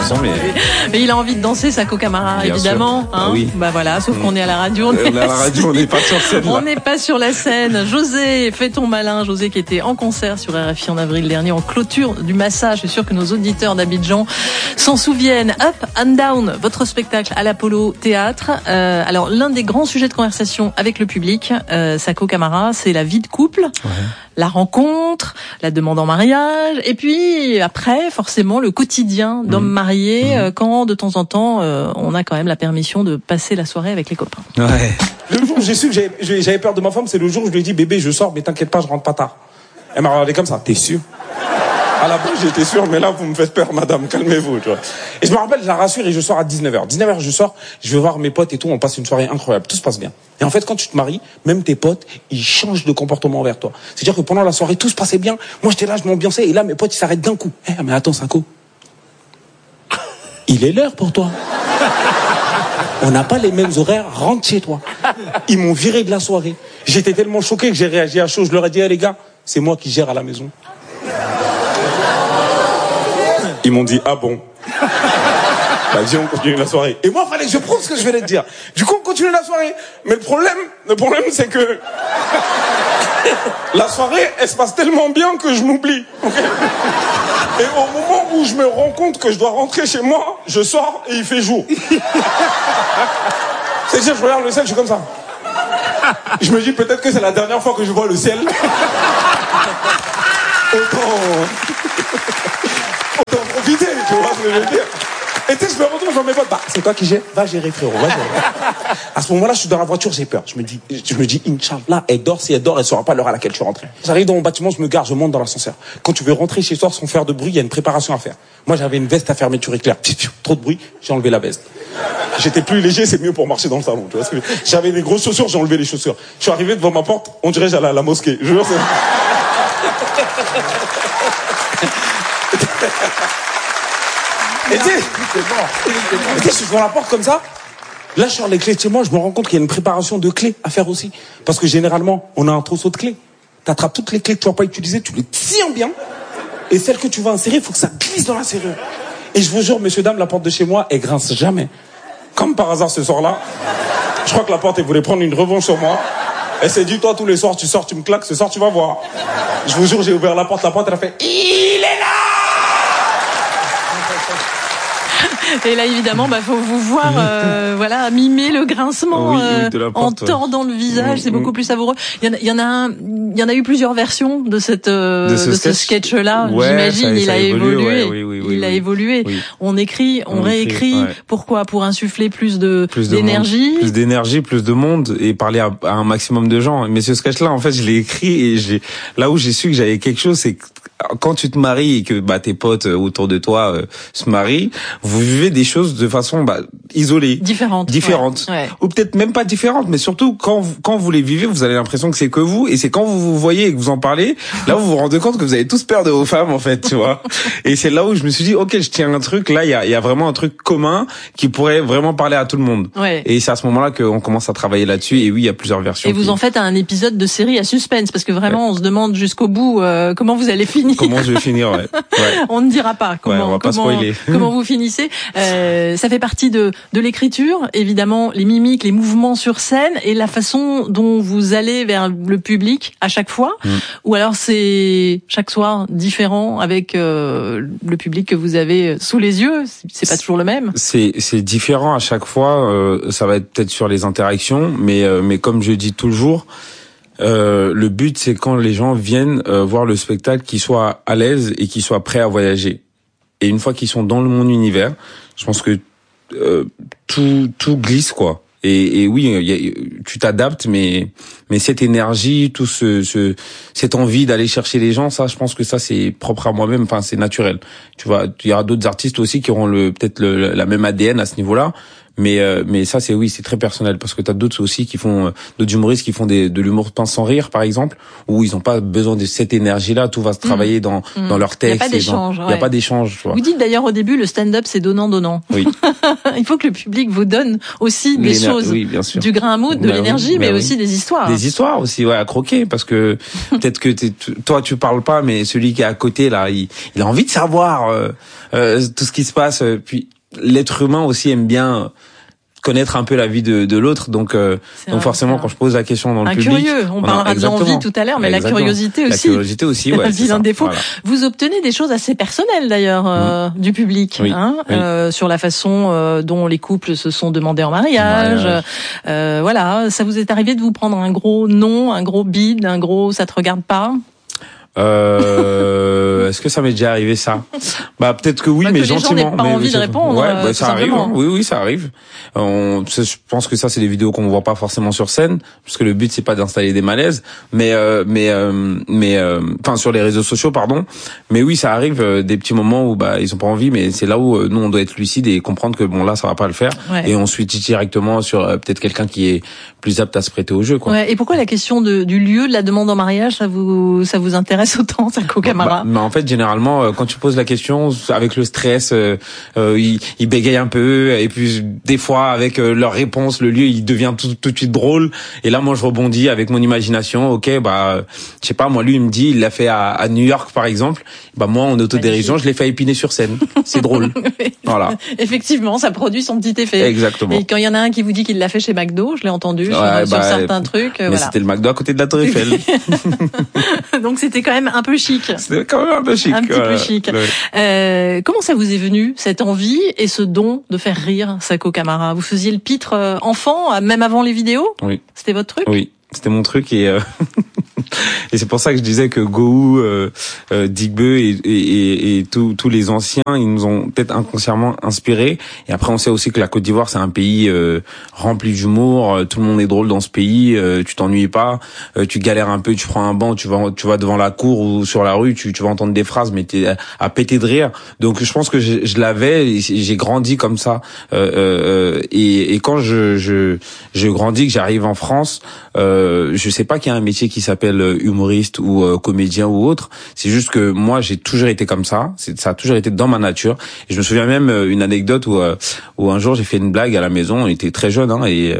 chanson, mais il a envie de danser, Sako Camara, bien évidemment. Hein. Ah oui. Bah voilà, sauf qu'on est à la radio. On est à la radio, on n'est pas sur scène. On n'est pas sur la scène. José, fais ton malin. José qui était en concert sur RFI en avril dernier en clôture du massage. Je suis sûr que nos auditeurs d'Abidjan s'en souviennent. Up and Down, votre spectacle à l'Apollo Théâtre. Alors l'un des grands sujets de conversation avec le public, Sako Camara, c'est la vie de couple, la rencontre, la demande en mariage, et puis après forcément le quotidien d'homme marié quand de temps en temps on a quand même la permission de passer la soirée avec les copains. Ouais. Le jour où j'ai su que j'avais peur de ma femme, c'est le jour où je lui ai dit bébé je sors mais t'inquiète pas je rentre pas tard. Elle m'a regardé comme ça, t'es sûr? À la base j'étais sûr mais là vous me faites peur madame, calmez-vous tu vois. Et je me rappelle, je la rassure et je sors à 19h. 19h je sors, je vais voir mes potes et tout, on passe une soirée incroyable, tout se passe bien. Et en fait quand tu te maries, même tes potes, ils changent de comportement envers toi. C'est-à-dire que pendant la soirée tout se passait bien, moi j'étais là, je m'ambiançais et là mes potes ils s'arrêtent d'un coup. Mais attends Sako, il est l'heure pour toi. On n'a pas les mêmes horaires, rentre chez toi. Ils m'ont viré de la soirée. J'étais tellement choqué que j'ai réagi à chaud. Je leur ai dit, les gars, c'est moi qui gère à la maison. Ils m'ont dit, ah bon. Bah viens, on continue la soirée. Et moi, il fallait que je prouve ce que je venais de dire. Du coup, on continue la soirée. Mais le problème, c'est que la soirée, elle se passe tellement bien que je m'oublie. Okay, et au moment où je me rends compte que je dois rentrer chez moi, je sors et il fait jour. C'est-à-dire, je regarde le ciel, je suis comme ça. Je me dis peut-être que c'est la dernière fois que je vois le ciel. Autant profiter, tu vois ce que je veux dire. Et tu sais, je me retrouve dans mes potes. Bah, c'est toi qui gères. Va gérer, frérot. Va gérer. À ce moment-là, je suis dans la voiture, j'ai peur. Je me dis, Inch'Allah, elle dort. Si elle dort, elle saura pas l'heure à laquelle je suis rentré. J'arrive dans mon bâtiment, je me gare, je monte dans l'ascenseur. Quand tu veux rentrer chez toi sans faire de bruit, il y a une préparation à faire. Moi, j'avais une veste à fermeture éclair. Trop de bruit, j'ai enlevé la veste. J'étais plus léger, c'est mieux pour marcher dans le salon. Tu vois ce que j'avais des grosses chaussures, j'ai enlevé les chaussures. Je suis arrivé devant ma porte, on dirait j'allais à la mosquée. Je jure, Et tu sais, je suis devant la porte comme ça. Là, je sors les clés de chez moi, je me rends compte qu'il y a une préparation de clés à faire aussi. Parce que généralement, on a un trousseau de clés. T'attrapes toutes les clés que tu vas pas utiliser, tu les tiens bien. Et celles que tu vas insérer, il faut que ça glisse dans la serrure. Et je vous jure, messieurs, dames, la porte de chez moi, elle grince jamais. Comme par hasard ce soir-là, je crois que la porte, elle voulait prendre une revanche sur moi. Elle s'est dit, toi, tous les soirs, tu sors, tu me claques, ce soir, tu vas voir. Je vous jure, j'ai ouvert la porte, elle a fait, il est là! Et là, évidemment, faut vous voir, voilà, mimer le grincement de la porte, en tordant le visage. C'est beaucoup plus savoureux. Il y en a eu plusieurs versions de ce sketch-là. Ouais, j'imagine. Il a évolué. Il a évolué. Oui. On écrit, on réécrit. Ouais. Pourquoi? Pour insuffler plus d'énergie. Plus d'énergie, plus de monde et parler à un maximum de gens. Mais ce sketch-là, en fait, je l'ai écrit et là où j'ai su que j'avais quelque chose, c'est que quand tu te maries et que tes potes autour de toi se marient, vous vivez des choses de façon isolée, différente. Ouais. Ou peut-être même pas différente, mais surtout quand vous les vivez, vous avez l'impression que c'est que vous, et c'est quand vous vous voyez et que vous en parlez, là vous vous rendez compte que vous avez tous peur de vos femmes en fait, tu vois. Et c'est là où je me suis dit OK, je tiens un truc, là il y a vraiment un truc commun qui pourrait vraiment parler à tout le monde. Ouais. Et c'est à ce moment-là qu'on commence à travailler là-dessus, et oui, il y a plusieurs versions. Et vous en faites un épisode de série à suspense, parce que vraiment on se demande jusqu'au bout comment vous allez finir. Comment je vais finir, ouais. On ne dira pas on va pas spoiler. Comment vous finissez. Ça fait partie de l'écriture, évidemment, les mimiques, les mouvements sur scène et la façon dont vous allez vers le public à chaque fois. Ou alors c'est chaque soir différent avec le public que vous avez sous les yeux. C'est pas toujours le même. C'est différent à chaque fois. Ça va être peut-être sur les interactions, mais comme je dis toujours, le but c'est quand les gens viennent voir le spectacle, qu'ils soient à l'aise et qu'ils soient prêts à voyager. Et une fois qu'ils sont dans mon univers, je pense que tout glisse quoi. Et oui, tu t'adaptes, mais cette énergie, tout cette envie d'aller chercher les gens, ça, je pense que ça c'est propre à moi-même. Enfin, c'est naturel. Tu vois, il y aura d'autres artistes aussi qui auront peut-être la même ADN à ce niveau-là, Mais ça c'est très personnel parce que t'as d'autres aussi qui font d'autres humoristes qui font de l'humour pince sans rire par exemple, où ils ont pas besoin de cette énergie-là, tout va se travailler dans leur texte. Il y a pas d'échange. Il y a pas d'échange, tu vois. Vous dites d'ailleurs au début le stand-up c'est donnant. Oui. Il faut que le public vous donne aussi des choses, oui, bien sûr. du grain à moudre, de l'énergie, mais aussi des histoires. Des histoires aussi, ouais, à croquer, parce que peut-être que toi tu parles pas, mais celui qui est à côté là, il a envie de savoir tout ce qui se passe. Puis l'être humain aussi aime bien connaître un peu la vie de l'autre, donc forcément quand je pose la question dans le public, curieux, on parlera de l'envie tout à l'heure, mais la curiosité aussi. La curiosité aussi, ouais, c'est un défaut. Voilà. Vous obtenez des choses assez personnelles d'ailleurs du public, sur la façon dont les couples se sont demandés en mariage. Voilà, ça vous est arrivé de vous prendre un gros non, un gros bide, un gros ça te regarde pas? Est-ce que ça m'est déjà arrivé ça? Bah peut-être que oui, mais gentiment. Les gens n'aient pas envie de répondre. Ouais, ça arrive. Hein. Oui, ça arrive. Je pense que ça c'est des vidéos qu'on voit pas forcément sur scène, parce que le but c'est pas d'installer des malaises, mais enfin sur les réseaux sociaux, pardon. Mais oui, ça arrive des petits moments où ils ont pas envie, mais c'est là où nous on doit être lucide et comprendre que bon là ça va pas le faire, et on switch directement sur peut-être quelqu'un qui est plus apte à se prêter au jeu, quoi. Ouais. Et pourquoi la question du lieu de la demande en mariage, ça vous intéresse autant, Sako Camara? En fait, généralement, quand tu poses la question, avec le stress, ils bégayent un peu, et puis des fois, avec leur réponse, le lieu, il devient tout de suite drôle. Et là, moi, je rebondis avec mon imagination. Ok, je sais pas, moi, lui, il me dit, il l'a fait à New York, par exemple. Moi, en autodérision, je l'ai fait à Épinay-sur-Seine. C'est drôle. Voilà. Effectivement, ça produit son petit effet. Exactement. Et quand il y en a un qui vous dit qu'il l'a fait chez McDo, je l'ai entendu sur certains trucs. Mais c'était le McDo à côté de la Tour Eiffel. Donc c'était quand même un peu chic. C'était quand même un peu chic. Un petit peu chic. Ouais. Comment ça vous est venu, cette envie et ce don de faire rire Sako Camara? Vous faisiez le pitre enfant, même avant les vidéos? Oui. C'était votre truc? Oui. C'était mon truc et c'est pour ça que je disais que Gou, Digbeu et tous les anciens, ils nous ont peut-être inconsciemment inspirés. Et après, on sait aussi que la Côte d'Ivoire, c'est un pays rempli d'humour. Tout le monde est drôle dans ce pays. Tu t'ennuies pas. Tu galères un peu, tu prends un banc, tu vas devant la cour ou sur la rue, tu vas entendre des phrases, mais t'es à péter de rire. Donc, je pense que je l'avais. J'ai grandi comme ça. Et quand je grandis, que j'arrive en France. Je sais pas qu'il y a un métier qui s'appelle humoriste ou comédien ou autre. C'est juste que moi j'ai toujours été comme ça. Ça a toujours été dans ma nature. Et je me souviens même une anecdote où un jour j'ai fait une blague à la maison. On était très jeunes et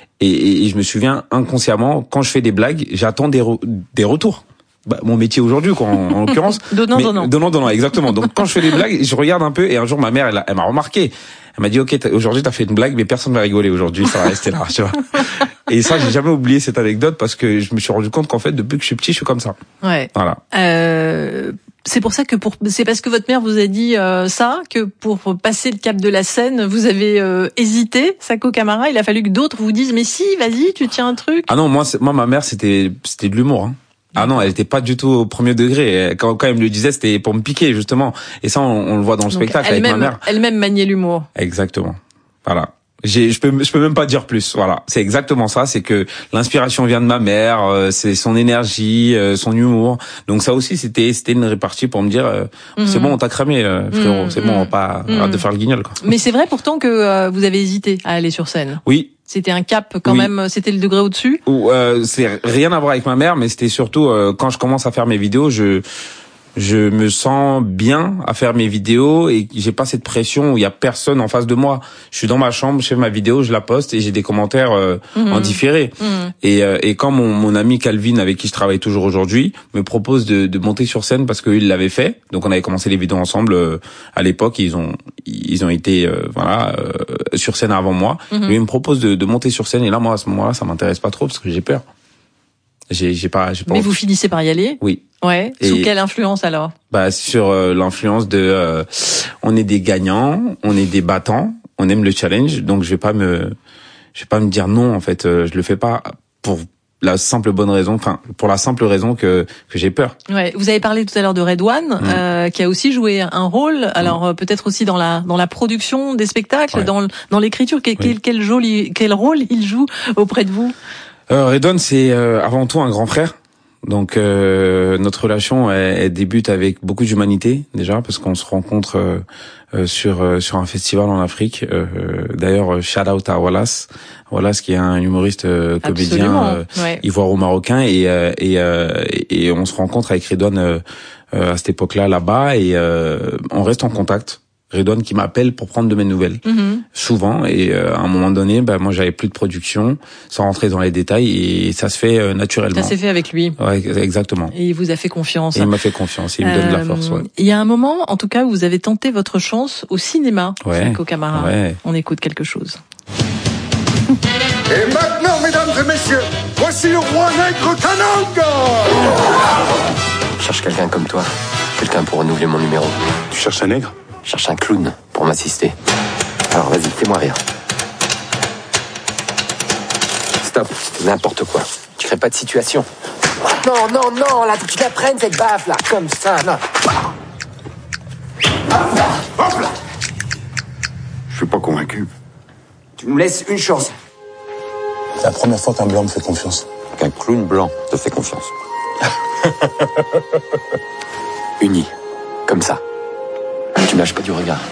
je me souviens inconsciemment quand je fais des blagues, j'attends des retours. Mon métier aujourd'hui, quoi, en l'occurrence. Donnant, exactement. Donc quand je fais des blagues, je regarde un peu et un jour ma mère elle m'a remarqué. Elle m'a dit ok, aujourd'hui t'as fait une blague mais personne va rigoler aujourd'hui, ça va rester là, tu vois. Et ça, j'ai jamais oublié cette anecdote parce que je me suis rendu compte qu'en fait, depuis que je suis petit, je suis comme ça. Ouais. Voilà. C'est pour ça que c'est parce que votre mère vous a dit ça que pour passer le cap de la scène, vous avez hésité, Sako Camara. Il a fallu que d'autres vous disent mais si, vas-y, tu tiens un truc. Ah non, moi ma mère c'était de l'humour. Hein. Ah non, elle était pas du tout au premier degré. Quand elle me le disait, c'était pour me piquer justement. Et ça, on le voit dans le spectacle avec ma mère. Elle-même maniait l'humour. Exactement. Voilà. Je peux même pas dire plus. Voilà, c'est exactement ça. C'est que l'inspiration vient de ma mère, c'est son énergie, son humour. Donc ça aussi, c'était une répartie pour me dire, c'est bon, on t'a cramé, frérot. C'est bon, on va pas arrête de faire le guignol, quoi. Mais c'est vrai pourtant que vous avez hésité à aller sur scène. Oui. C'était un cap quand même. C'était le degré au-dessus. C'est rien à voir avec ma mère, mais c'était surtout quand je commence à faire mes vidéos, je me sens bien à faire mes vidéos et j'ai pas cette pression où il y a personne en face de moi. Je suis dans ma chambre, je fais ma vidéo, je la poste et j'ai des commentaires en différé. Et quand mon ami Calvin, avec qui je travaille toujours aujourd'hui, me propose de monter sur scène parce qu'il l'avait fait. Donc on avait commencé les vidéos ensemble à l'époque. Ils ont été sur scène avant moi. Lui il me propose de monter sur scène et là moi à ce moment-là ça m'intéresse pas trop parce que j'ai peur. J'ai pas. Mais vous finissez par y aller? Oui. Ouais. Sous quelle influence alors? Sur l'influence de on est des gagnants, on est des battants, on aime le challenge, donc je vais pas me dire non en fait, je le fais pas pour la simple raison que j'ai peur. Ouais, vous avez parlé tout à l'heure de Redouane qui a aussi joué un rôle, alors peut-être aussi dans la production des spectacles, dans l'écriture, quel rôle il joue auprès de vous? Redouane, c'est avant tout un grand frère. Donc notre relation elle débute avec beaucoup d'humanité déjà parce qu'on se rencontre sur un festival en Afrique. D'ailleurs, shout out à Wallace qui est un humoriste comédien ivoiro-marocain et on se rencontre avec Redouane à cette époque-là là-bas et on reste en contact. Redouane qui m'appelle pour prendre de mes nouvelles souvent et à un moment donné moi j'avais plus de production sans rentrer dans les détails et ça se fait naturellement. Ça s'est fait avec lui. Ouais, exactement. Et il vous a fait confiance. Et il m'a fait confiance, il me donne de la force. Ouais. Il y a un moment en tout cas où vous avez tenté votre chance au cinéma, Sako Camara. Ouais. On écoute quelque chose. Et maintenant mesdames et messieurs, voici le roi nègre Kananga. Je cherche quelqu'un comme toi, quelqu'un pour renouveler mon numéro. Tu cherches un nègre? Je cherche un clown pour m'assister. Alors vas-y, fais-moi rire. Stop, c'était n'importe quoi. Tu crées pas de situation. Non, là, tu la prennes cette baffe, là, comme ça, non. Hop là. Je suis pas convaincu. Tu nous laisses une chance. C'est la première fois qu'un blanc me fait confiance. Qu'un clown blanc te fait confiance. Uni, comme ça. Tu me lâches pas du regard.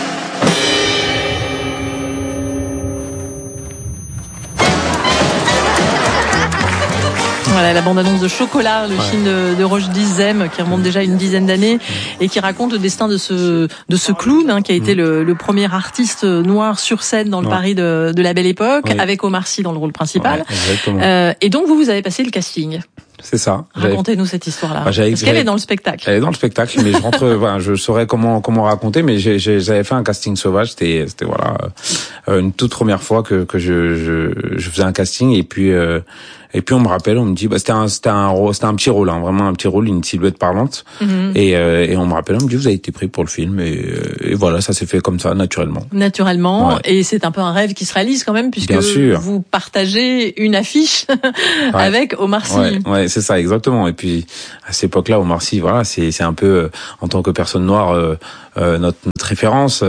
Voilà, la bande-annonce de Chocolat, le film de Rochdy Zem, qui remonte déjà une dizaine d'années et qui raconte le destin de ce clown, qui a été le premier artiste noir sur scène dans le Paris de la Belle Époque, avec Omar Sy dans le rôle principal. Et donc vous avez passé le casting. C'est ça. Racontez-nous cette histoire-là. Parce qu'elle est dans le spectacle. Elle est dans le spectacle, mais je saurais comment raconter, mais j'avais fait un casting sauvage. C'était une toute première fois que je faisais un casting et puis on me rappelle, on me dit c'était un petit rôle, vraiment un petit rôle, une silhouette parlante. Et on me rappelle, on me dit vous avez été pris pour le film et voilà, ça s'est fait comme ça naturellement. Et c'est un peu un rêve qui se réalise quand même puisque vous partagez une affiche avec Omar Sy. Ouais, c'est ça exactement. Et puis à cette époque-là, Omar Sy, voilà, c'est un peu en tant que personne noire notre référence.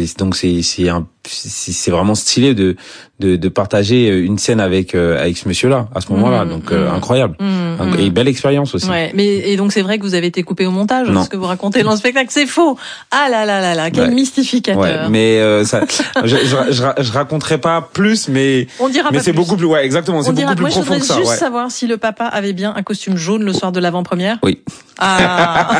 C'est vraiment stylé de partager une scène avec ce monsieur-là à ce moment-là. Donc incroyable. Et belle expérience aussi. Ouais, et donc c'est vrai que vous avez été coupé au montage, ce que vous racontez dans le spectacle, c'est faux. Ah là, quel mystificateur. Ouais, mais je raconterai pas plus, mais on dira mais pas c'est plus. beaucoup plus exactement, c'est beaucoup plus profond que ça. Je voudrais juste savoir si le papa avait bien un costume jaune le soir de l'avant-première. Oui. Ah.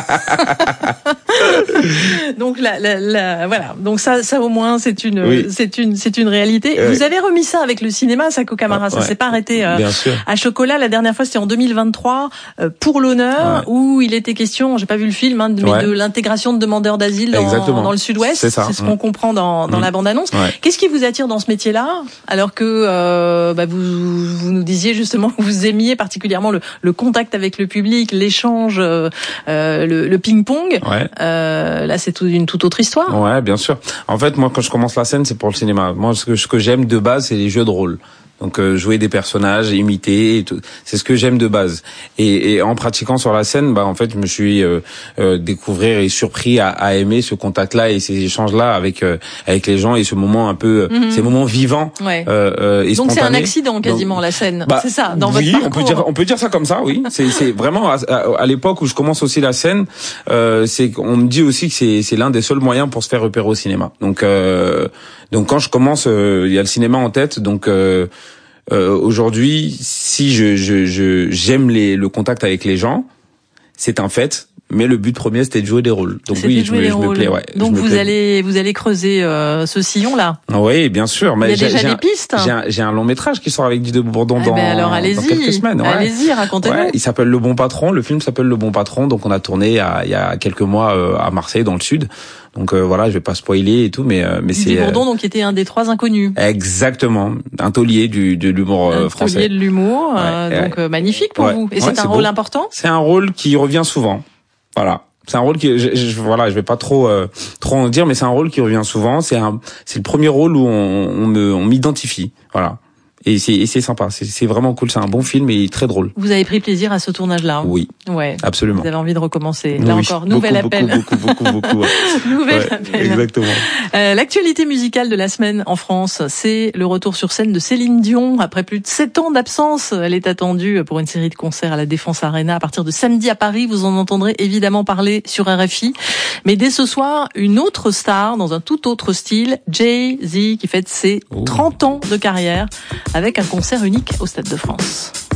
Donc voilà. Donc ça au moins c'est une réalité. Oui. Vous avez remis ça avec le cinéma, Sako Camara. Ça s'est pas arrêté à Chocolat. La dernière fois c'était en 2023 pour l'honneur où il était question, j'ai pas vu le film, mais de l'intégration de demandeurs d'asile dans le Sud-Ouest. C'est ce qu'on comprend dans la bande-annonce. Qu'est-ce qui vous attire dans ce métier-là, alors que vous nous disiez justement que vous aimiez particulièrement le contact avec le public, l'échange, le ping-pong. Là, c'est une toute autre histoire. Ouais, bien sûr. En fait, moi, quand je commence la scène, c'est pour le cinéma. Moi, ce que j'aime de base, c'est les jeux de rôle. Donc jouer des personnages, imiter, et tout. C'est ce que j'aime de base. Et en pratiquant sur la scène, en fait, je me suis découvrir et surpris à aimer ce contact-là et ces échanges-là avec les gens et ce moment un peu, ces moments vivants. Et donc spontanés. c'est un accident quasiment la scène. C'est ça dans votre parcours. On peut dire ça comme ça, oui. C'est vraiment à l'époque où je commence aussi la scène, c'est qu'on me dit aussi que c'est l'un des seuls moyens pour se faire repérer au cinéma. Donc quand je commence, il y a le cinéma en tête, donc aujourd'hui, si j'aime le contact avec les gens, c'est un fait. Mais le but premier, c'était de jouer des rôles. Donc oui, je me plais. Ouais, donc vous allez creuser ce sillon-là. Oui, bien sûr. Mais il y a déjà des pistes. J'ai un long métrage qui sort avec Didier Bourdon dans quelques semaines. Allez-y, racontez-nous. Ouais, il s'appelle Le Bon Patron. Le film s'appelle Le Bon Patron. Donc on a tourné il y a quelques mois à Marseille, dans le sud. Donc voilà, je vais pas spoiler et tout, mais c'est Didier Bourdon, donc qui était un des 3 inconnus. Exactement, un taulier de l'humour français. Un taulier de l'humour, donc magnifique pour vous. Et c'est un rôle important. C'est un rôle qui revient souvent. Voilà. C'est un rôle qui, je vais pas trop en dire, mais c'est un rôle qui revient souvent. C'est le premier rôle où on m'identifie. Voilà. Et c'est sympa, c'est vraiment cool, c'est un bon film et très drôle. Vous avez pris plaisir à ce tournage-là? Oui. Ouais. Absolument. Vous avez envie de recommencer. Là oui, encore, nouvel appel. Beaucoup. Ouais. Nouvel appel. Exactement. L'actualité musicale de la semaine en France, c'est le retour sur scène de Céline Dion. Après plus de 7 ans d'absence, elle est attendue pour une série de concerts à la Défense Arena à partir de samedi à Paris. Vous en entendrez évidemment parler sur RFI. Mais dès ce soir, une autre star dans un tout autre style, Jay-Z, qui fête ses 30 ans de carrière avec un concert unique au Stade de France.